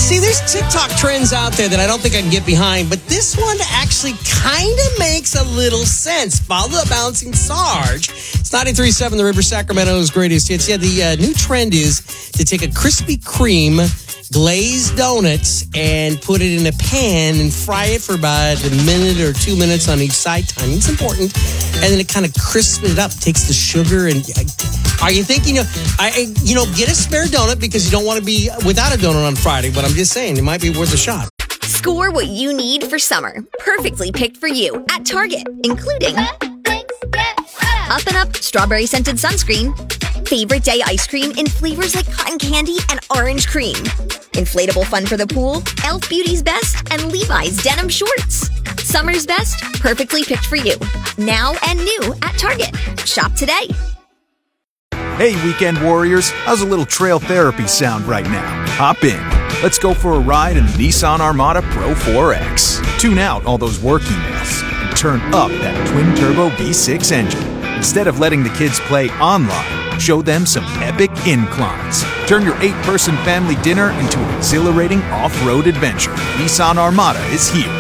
See, there's TikTok trends out there that I don't think I can get behind, but this one actually kind of makes a little sense. Follow the Bouncing Sarge. It's 93.7 The River, Sacramento's greatest hits. Yeah, the new trend is to take a Krispy Kreme glazed donuts and put it in a pan and fry it for about a minute or 2 minutes on each side. Timing's important. And then it kind of crisps it up, takes the sugar and... Are you thinking, get a spare donut because you don't want to be without a donut on Friday, but I'm just saying it might be worth a shot. Score what you need for summer. Perfectly picked for you at Target, including Up and Up strawberry scented sunscreen, favorite day ice cream in flavors like cotton candy and orange cream, inflatable fun for the pool, Elf Beauty's Best, and Levi's denim shorts. Summer's best, perfectly picked for you. Now and new at Target. Shop today. Hey, weekend warriors, how's a little trail therapy sound right now? Hop in. Let's go for a ride in the Nissan Armada Pro 4X. Tune out all those work emails and turn up that twin-turbo V6 engine. Instead of letting the kids play online, show them some epic inclines. Turn your 8-person family dinner into an exhilarating off-road adventure. Nissan Armada is here.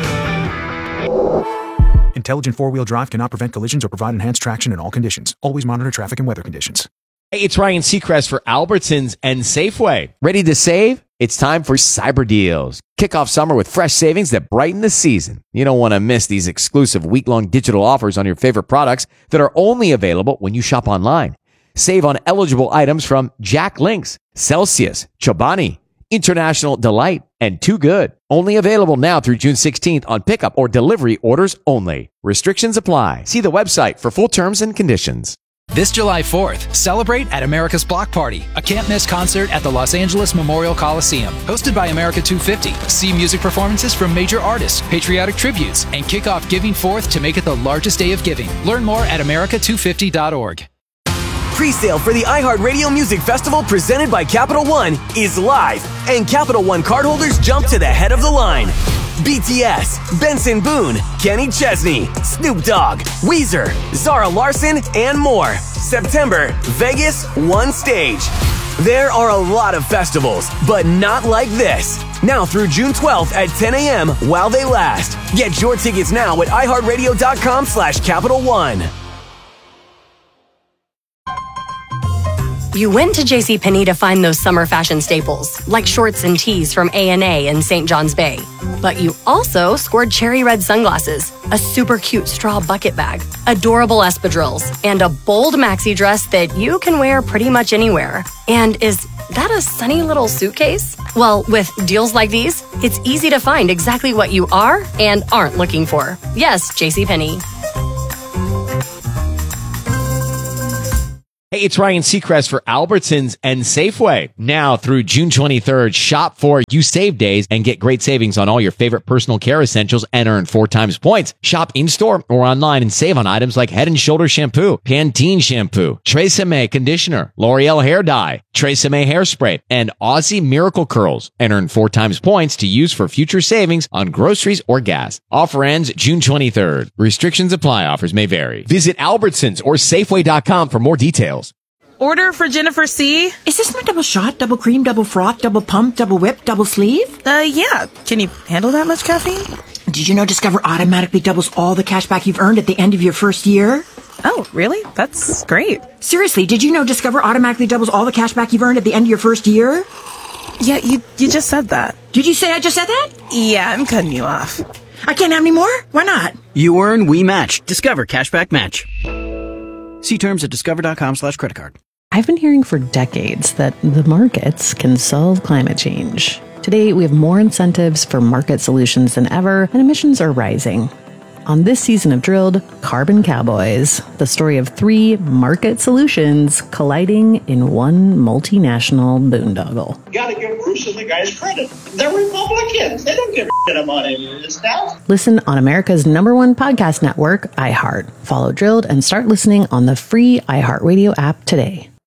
Intelligent four-wheel drive cannot prevent collisions or provide enhanced traction in all conditions. Always monitor traffic and weather conditions. Hey, it's Ryan Seacrest for Albertsons and Safeway. Ready to save? It's time for Cyber Deals. Kick off summer with fresh savings that brighten the season. You don't want to miss these exclusive week-long digital offers on your favorite products that are only available when you shop online. Save on eligible items from Jack Links, Celsius, Chobani, International Delight, and Too Good. Only available now through June 16th on pickup or delivery orders only. Restrictions apply. See the website for full terms and conditions. This July 4th, celebrate at America's Block Party, a can't-miss concert at the Los Angeles Memorial Coliseum. Hosted by America 250. See music performances from major artists, patriotic tributes, and kick off Giving Forth to make it the largest day of giving. Learn more at america250.org. Pre-sale for the iHeartRadio Music Festival presented by Capital One is live, and Capital One cardholders jump to the head of the line. BTS, Benson Boone, Kenny Chesney, Snoop Dogg, Weezer, Zara Larson, and more. September, Vegas, one stage. There are a lot of festivals, but not like this. Now through June 12th at 10 a.m. while they last. Get your tickets now at iHeartRadio.com/Capital One. You went to JCPenney to find those summer fashion staples, like shorts and tees from A&A and St. John's Bay. But you also scored cherry red sunglasses, a super cute straw bucket bag, adorable espadrilles, and a bold maxi dress that you can wear pretty much anywhere. And is that a sunny little suitcase? Well, with deals like these, it's easy to find exactly what you are and aren't looking for. Yes, JCPenney. Hey, it's Ryan Seacrest for Albertsons and Safeway. Now through June 23rd, shop for You Save Days and get great savings on all your favorite personal care essentials and earn 4 times points. Shop in-store or online and save on items like Head & Shoulders shampoo, Pantene shampoo, Tresemme conditioner, L'Oreal hair dye, Tresemme hairspray, and Aussie Miracle Curls, and earn 4 times points to use for future savings on groceries or gas. Offer ends June 23rd. Restrictions apply. Offers may vary. Visit Albertsons or Safeway.com for more details. Order for Jennifer C. Is this my double shot, double cream, double froth, double pump, double whip, double sleeve? Yeah. Can you handle that much caffeine? Did you know Discover automatically doubles all the cash back you've earned at the end of your first year? Oh, really? That's great. Seriously, did you know Discover automatically doubles all the cash back you've earned at the end of your first year? Yeah, you just said that. Did you say I just said that? Yeah, I'm cutting you off. I can't have any more? Why not? You earn, we match. Discover Cashback Match. See terms at discover.com/creditcard. I've been hearing for decades that the markets can solve climate change. Today, we have more incentives for market solutions than ever, and emissions are rising. On this season of Drilled, Carbon Cowboys, the story of 3 market solutions colliding in one multinational boondoggle. You gotta give Bruce and the guys credit. They're Republicans. They don't give a shit about any of this stuff. Listen on America's #1 podcast network, iHeart. Follow Drilled and start listening on the free iHeartRadio app today.